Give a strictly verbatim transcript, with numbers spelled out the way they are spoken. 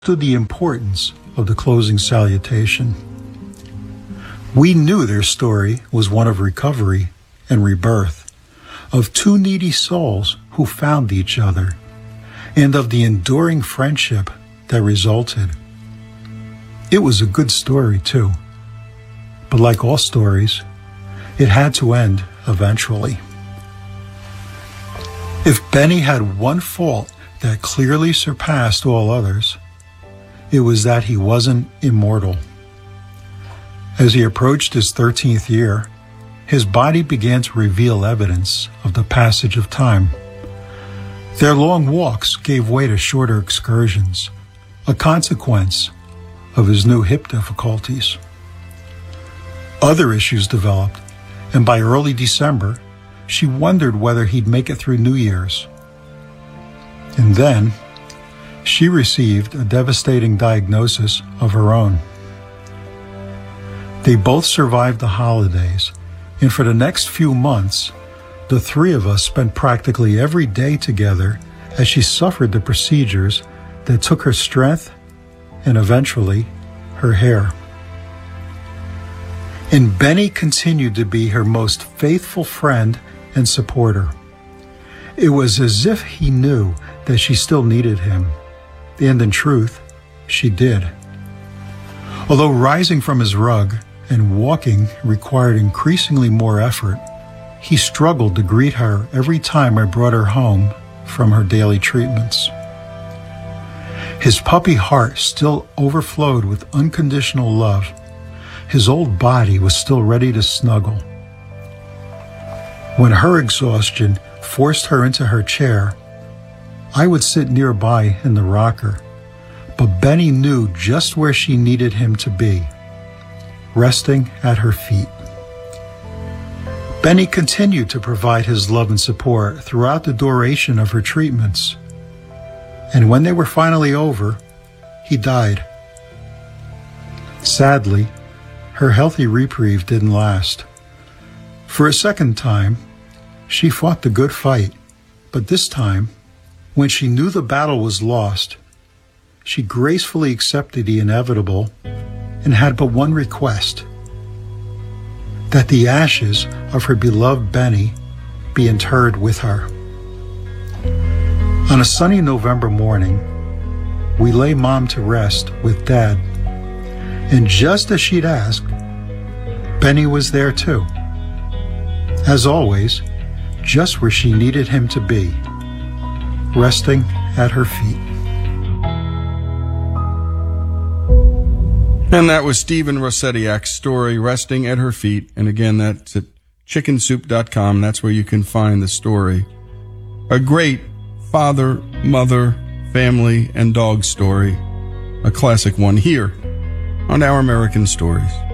To the importance of the closing salutation. We knew their story was one of recovery and rebirth, of two needy souls who found each other, and of the enduring friendship that resulted. It was a good story, too. But like all stories, it had to end eventually. If Benny had one fault that clearly surpassed all others, it was that he wasn't immortal. As he approached his thirteenth year, his body began to reveal evidence of the passage of time. Their long walks gave way to shorter excursions, a consequence of his new hip difficulties. Other issues developed, and by early December, she wondered whether he'd make it through New Year's. And then, she received a devastating diagnosis of her own. They both survived the holidays, and for the next few months, the three of us spent practically every day together as she suffered the procedures that took her strength and eventually her hair. And Benny continued to be her most faithful friend and supporter. It was as if he knew that she still needed him. And in truth, she did. Although rising from his rug and walking required increasingly more effort, he struggled to greet her every time I brought her home from her daily treatments. His puppy heart still overflowed with unconditional love. His old body was still ready to snuggle. When her exhaustion forced her into her chair, I would sit nearby in the rocker, but Benny knew just where she needed him to be, resting at her feet. Benny continued to provide his love and support throughout the duration of her treatments, and when they were finally over, he died. Sadly, her healthy reprieve didn't last. For a second time, she fought the good fight, but this time, when she knew the battle was lost, she gracefully accepted the inevitable and had but one request: that the ashes of her beloved Benny be interred with her. On a sunny November morning, we lay Mom to rest with Dad, and just as she'd asked, Benny was there too. As always, just where she needed him to be, resting at her feet. And that was Stephen Rosetiak's story, Resting at Her Feet. And again, that's at chicken soup dot com. That's where you can find the story. A great father, mother, family, and dog story. A classic one here on Our American Stories.